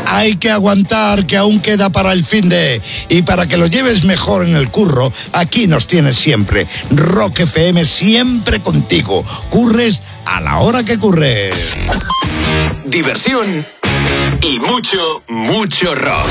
Hay que aguantar, que aún queda para el finde. Y para que lo lleves mejor en el curro, aquí nos tienes siempre. Rock FM siempre contigo. Curres a la hora que curres. Diversión y mucho, mucho rock.